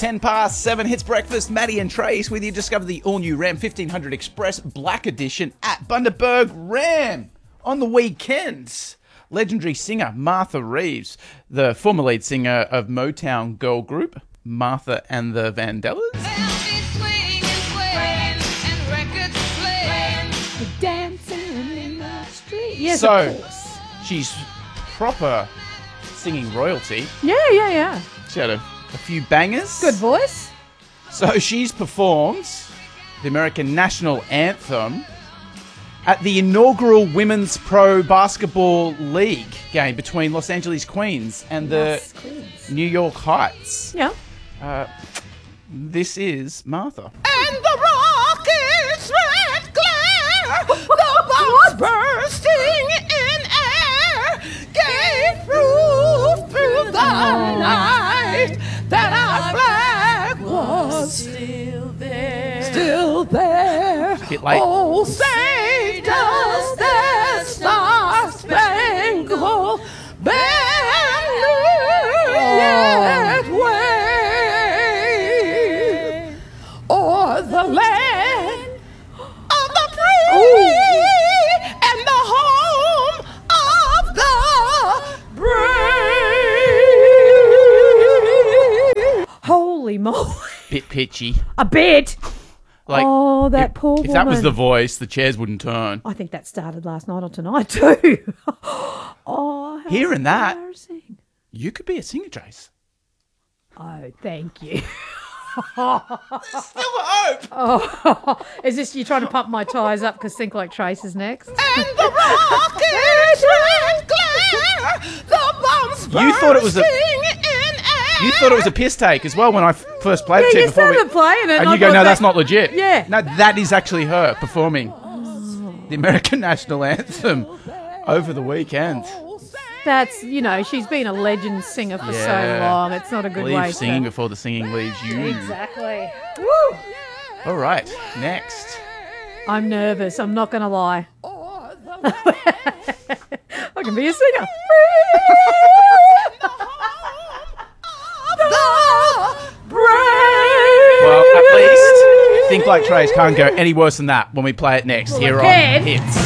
10 past 7, Hits Breakfast. Maddie and Trace with you. Discover the all-new Ram 1500 Express Black Edition at Bundaberg Ram on the weekends. Legendary singer Martha Reeves, the former lead singer of Motown girl group Martha and the Vandellas. Yes, So, of course. she's proper singing royalty. Yeah. She had a few bangers. Good voice. So she's performed the American National Anthem at the inaugural Women's Pro Basketball League game between Los Angeles Queens and the Yes, Queens. New York Heights. Yeah. This is Martha. And the rocket's red glare, the bombs bursting in air, gave proof through the night that our flag was still there. Still there. Bit late. Oh, say does that star-spangled banner yet wave o'er the land of the free and the home of the brave. Holy moly. Bit pitchy. A bit. Like, Oh, that if, poor if that was woman. the voice, the chairs wouldn't turn. I think that started last night or tonight too. Oh, how Hearing that. embarrassing. You could be a singer, Trace. Oh, thank you. Still hope. Oh, is this you trying to pump my tyres up because Think Like Trace is next? And the rocket's red glare, the bombs You thought it was a- bursting in air. You thought it was a piss take as well when I first played it to Yeah, you you before started playing it. and I you go, thought no, that- that's not legit. Yeah. No, that is actually her performing the American National Anthem over the weekend. That's, you know, she's been a legend singer for so Yeah. long. It's not a good way Leave singing to... before the singing leaves you. Exactly. Woo! All right, next. I'm nervous. I'm not going to lie. I can be a singer. Well, at least Think Like Trace can't go any worse than that when we play it next here on can. Hits.